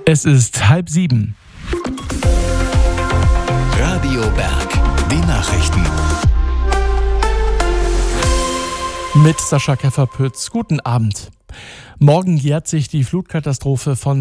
Es ist 6:30. Radio Berg, die Nachrichten. Mit Sascha Keffer-Pütz. Guten Abend. Morgen jährt sich die Flutkatastrophe von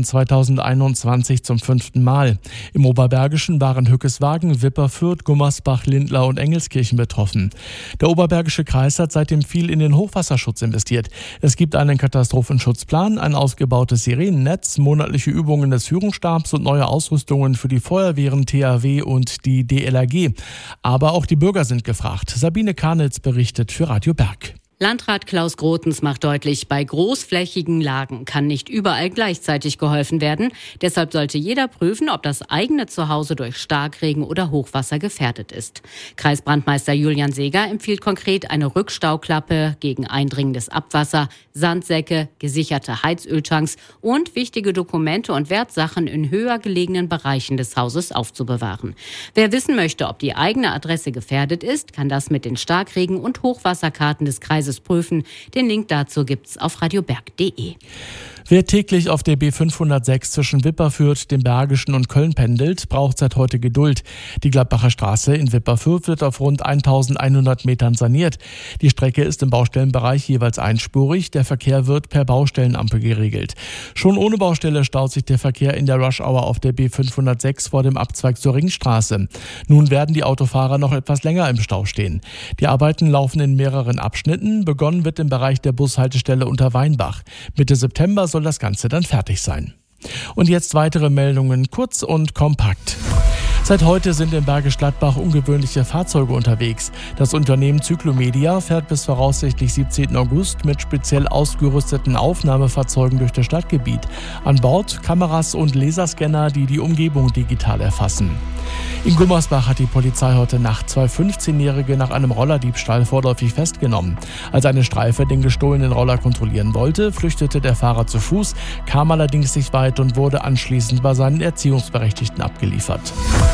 2021 zum 5. Mal. Im Oberbergischen waren Hückeswagen, Wipperfürth, Gummersbach, Lindlar und Engelskirchen betroffen. Der Oberbergische Kreis hat seitdem viel in den Hochwasserschutz investiert. Es gibt einen Katastrophenschutzplan, ein ausgebautes Sirenennetz, monatliche Übungen des Führungsstabs und neue Ausrüstungen für die Feuerwehren, THW und die DLRG. Aber auch die Bürger sind gefragt. Sabine Karnitz berichtet für Radio Berg. Landrat Klaus Grotens macht deutlich, bei großflächigen Lagen kann nicht überall gleichzeitig geholfen werden. Deshalb sollte jeder prüfen, ob das eigene Zuhause durch Starkregen oder Hochwasser gefährdet ist. Kreisbrandmeister Julian Seeger empfiehlt konkret eine Rückstauklappe gegen eindringendes Abwasser, Sandsäcke, gesicherte Heizöltanks und wichtige Dokumente und Wertsachen in höher gelegenen Bereichen des Hauses aufzubewahren. Wer wissen möchte, ob die eigene Adresse gefährdet ist, kann das mit den Starkregen- und Hochwasserkarten des Kreises prüfen. Den Link dazu gibt's auf radioberg.de. Wer täglich auf der B506 zwischen Wipperfürth, dem Bergischen und Köln pendelt, braucht seit heute Geduld. Die Gladbacher Straße in Wipperfürth wird auf rund 1100 Metern saniert. Die Strecke ist im Baustellenbereich jeweils einspurig. Der Verkehr wird per Baustellenampel geregelt. Schon ohne Baustelle staut sich der Verkehr in der Rush-Hour auf der B506 vor dem Abzweig zur Ringstraße. Nun werden die Autofahrer noch etwas länger im Stau stehen. Die Arbeiten laufen in mehreren Abschnitten. Begonnen wird im Bereich der Bushaltestelle unter Weinbach. Mitte September soll das Ganze dann fertig sein. Und jetzt weitere Meldungen, kurz und kompakt. Seit heute sind in Bergisch Gladbach ungewöhnliche Fahrzeuge unterwegs. Das Unternehmen Cyclomedia fährt bis voraussichtlich 17. August mit speziell ausgerüsteten Aufnahmefahrzeugen durch das Stadtgebiet. An Bord Kameras und Laserscanner, die die Umgebung digital erfassen. In Gummersbach hat die Polizei heute Nacht 2 15-Jährige nach einem Rollerdiebstahl vorläufig festgenommen. Als eine Streife den gestohlenen Roller kontrollieren wollte, flüchtete der Fahrer zu Fuß, kam allerdings nicht weit und wurde anschließend bei seinen Erziehungsberechtigten abgeliefert.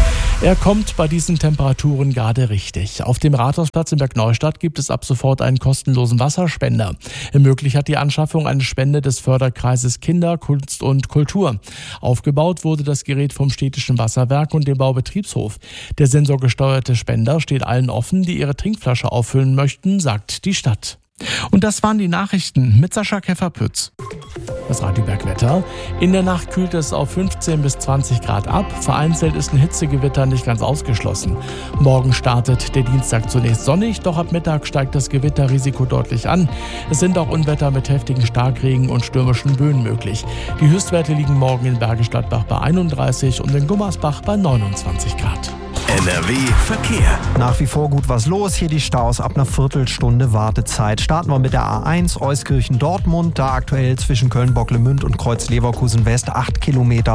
Er kommt bei diesen Temperaturen gerade richtig. Auf dem Rathausplatz in Bergneustadt gibt es ab sofort einen kostenlosen Wasserspender. Ermöglicht hat die Anschaffung eine Spende des Förderkreises Kinder, Kunst und Kultur. Aufgebaut wurde das Gerät vom Städtischen Wasserwerk und dem Baubetriebshof. Der sensorgesteuerte Spender steht allen offen, die ihre Trinkflasche auffüllen möchten, sagt die Stadt. Und das waren die Nachrichten mit Sascha Keffer-Pütz. Das Radio Berg-Wetter. In der Nacht kühlt es auf 15 bis 20 Grad ab. Vereinzelt ist ein Hitzegewitter nicht ganz ausgeschlossen. Morgen startet der Dienstag zunächst sonnig, doch ab Mittag steigt das Gewitterrisiko deutlich an. Es sind auch Unwetter mit heftigen Starkregen und stürmischen Böen möglich. Die Höchstwerte liegen morgen in Bergisch Gladbach bei 31 und in Gummersbach bei 29 Grad. NRW Verkehr. Nach wie vor gut was los. Hier die Staus ab einer Viertelstunde Wartezeit. Starten wir mit der A1 Euskirchen-Dortmund. Da aktuell zwischen Köln-Bocklemünd und Kreuz-Leverkusen-West 8 Kilometer,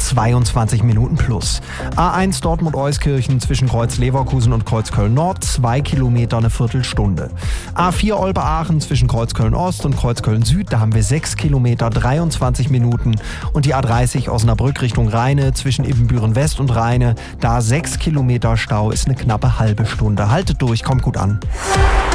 22 Minuten plus. A1 Dortmund-Euskirchen zwischen Kreuz-Leverkusen und Kreuz-Köln-Nord 2 Kilometer, eine Viertelstunde. A4 Olpe-Aachen zwischen Kreuz-Köln-Ost und Kreuz-Köln-Süd. Da haben wir 6 Kilometer, 23 Minuten. Und die A30 Osnabrück Richtung Rheine zwischen Ibbenbüren-West und Rheine. Da 6 Kilometer Stau ist eine knappe halbe Stunde. Haltet durch, kommt gut an.